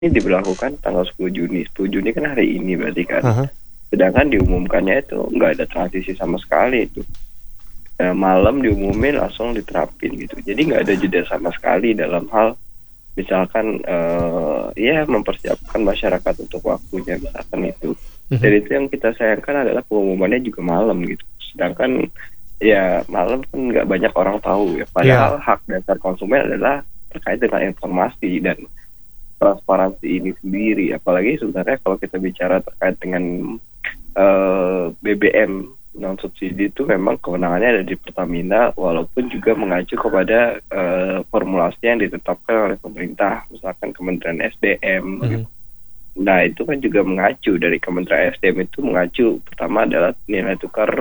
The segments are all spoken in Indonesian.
ini diberlakukan tanggal 10 Juni. 10 Juni kan hari ini berarti kan. Aha. Sedangkan diumumkannya itu nggak ada transisi sama sekali itu. Malam diumumin langsung diterapin gitu. Jadi nggak ada jeda sama sekali dalam hal misalkan ya mempersiapkan masyarakat untuk waktunya misalkan itu. Dan itu yang kita sayangkan adalah pengumumannya juga malam gitu. Sedangkan ya malam kan nggak banyak orang tahu ya. Padahal hak dasar konsumen adalah terkait dengan informasi dan transparansi ini sendiri. Apalagi sebenarnya kalau kita bicara terkait dengan BBM non subsidi itu memang kewenangannya ada di Pertamina, walaupun juga mengacu kepada formulasi yang ditetapkan oleh pemerintah, misalkan Kementerian SDM. Nah itu kan juga mengacu dari Kementerian SDM, itu mengacu pertama adalah nilai tukar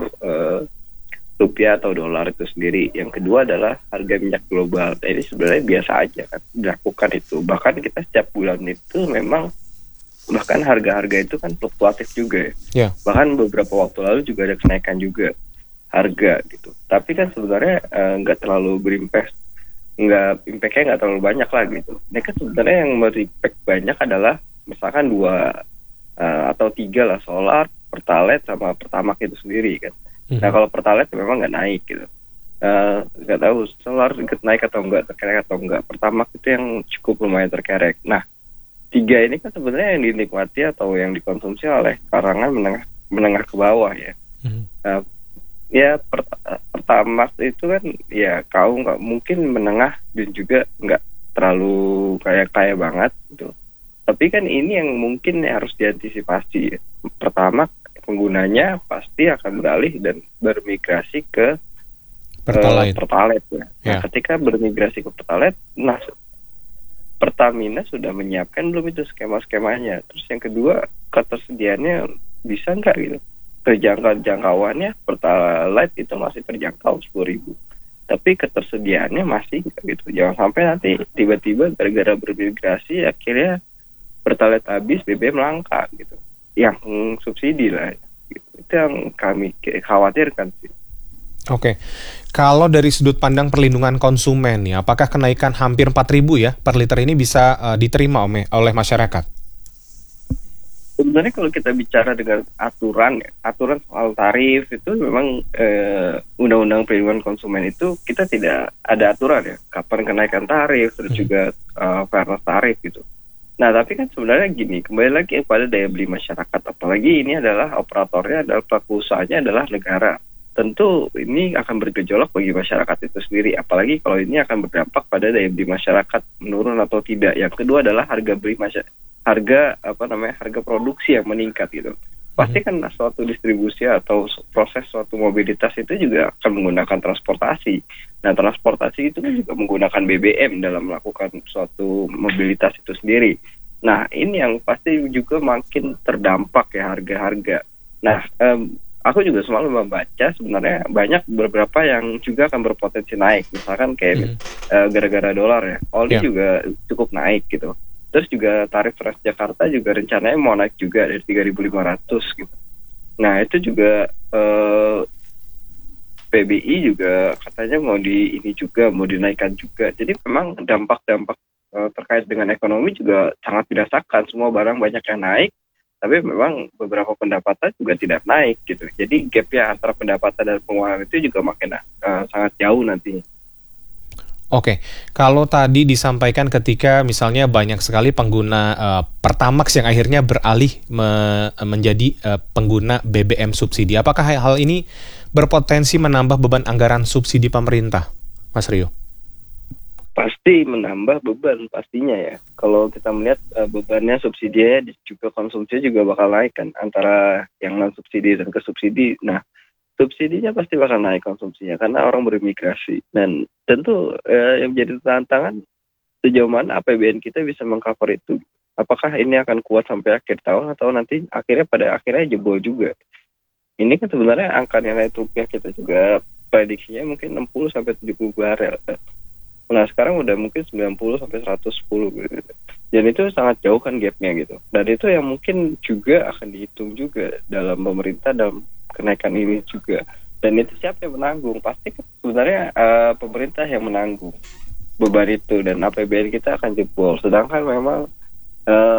rupiah atau dolar itu sendiri. Yang kedua adalah harga minyak global. Nah, ini sebenarnya biasa aja kan dilakukan itu. Bahkan kita setiap bulan itu memang bahkan harga-harga itu kan fluktuatif juga ya. Bahkan beberapa waktu lalu juga ada kenaikan juga harga gitu. Tapi kan sebenarnya nggak terlalu berimpact, impactnya nggak terlalu banyak lah gitu. Ini kan sebenarnya yang berimpact banyak adalah misalkan 2 atau 3 lah, solar, Pertalite sama Pertamax itu sendiri kan. Nah kalau Pertalite memang nggak naik gitu. Nggak tahu solar naik atau enggak, terkerek atau enggak. Pertamax itu yang cukup lumayan terkerek. Nah 3 ini kan sebenarnya yang dinikmati atau yang dikonsumsi oleh kalangan menengah ke bawah ya. Ya Pertamax itu kan ya kaum nggak mungkin menengah dan juga nggak terlalu kaya banget gitu. Tapi kan ini yang mungkin harus diantisipasi. Pertamax penggunanya pasti akan beralih dan bermigrasi ke Pertalite ya. Nah, ketika bermigrasi ke Pertalite, nah Pertamina sudah menyiapkan belum itu skema-skemanya. Terus yang kedua, ketersediaannya bisa nggak gitu? Jangkauannya Pertalite itu masih terjangkau 10.000. Tapi ketersediaannya masih gitu. Jangan sampai nanti tiba-tiba gara-gara bermigrasi akhirnya Pertalite habis, BBM langka gitu. Yang subsidi lah. Gitu. Itu yang kami khawatirkan sih. Oke, kalau dari sudut pandang perlindungan konsumen ya, apakah kenaikan hampir 4.000 ya per liter ini bisa diterima oleh masyarakat? Sebenarnya kalau kita bicara dengan aturan soal tarif itu memang undang-undang perlindungan konsumen itu kita tidak ada aturan ya, kapan kenaikan tarif, terus juga fairness tarif gitu. Nah tapi kan sebenarnya gini, kembali lagi kepada daya beli masyarakat, apalagi ini adalah operatornya adalah pelaku usahanya adalah negara. Tentu ini akan bergejolak bagi masyarakat itu sendiri, apalagi kalau ini akan berdampak pada daya beli masyarakat menurun atau tidak. Yang kedua adalah harga produksi yang meningkat gitu. Pasti kan suatu distribusi atau proses suatu mobilitas itu juga akan menggunakan transportasi. Nah transportasi itu kan juga menggunakan BBM dalam melakukan suatu mobilitas itu sendiri. Nah ini yang pasti juga makin terdampak ya harga-harga. Nah aku juga selalu membaca sebenarnya banyak beberapa yang juga akan berpotensi naik. Misalkan kayak gara-gara dolar ya, oli juga cukup naik gitu. Terus juga tarif Transjakarta juga rencananya mau naik juga dari 3.500 gitu. Nah itu juga PBI juga katanya mau dinaikkan juga. Jadi memang dampak-dampak terkait dengan ekonomi juga sangat dirasakan. Semua barang banyak yang naik. Tapi memang beberapa pendapatan juga tidak naik gitu. Jadi gapnya antara pendapatan dan pengeluaran itu juga makin sangat jauh nantinya. Oke, kalau tadi disampaikan ketika misalnya banyak sekali pengguna Pertamax yang akhirnya beralih menjadi pengguna BBM subsidi. Apakah hal ini berpotensi menambah beban anggaran subsidi pemerintah, Mas Rio? Pasti menambah beban pastinya ya. Kalau kita melihat bebannya subsidinya juga konsumsinya juga bakal naik kan antara yang non subsidi dan ke subsidi. Nah subsidinya pasti bakal naik konsumsinya karena orang bermigrasi dan tentu yang menjadi tantangan sejauh mana APBN kita bisa mengcover itu. Apakah ini akan kuat sampai akhir tahun atau nanti pada akhirnya jebol juga. Ini kan sebenarnya angka nilai rupiah kita juga prediksinya mungkin 60 sampai 70 barel. Nah sekarang udah mungkin 90 sampai 110 gitu. Dan itu sangat jauh kan gapnya gitu. Dan itu yang mungkin juga akan dihitung juga dalam pemerintah dalam kenaikan ini juga. Dan itu siapa yang menanggung? Pasti kan sebenarnya pemerintah yang menanggung beban itu dan APBN kita akan jebol. Sedangkan memang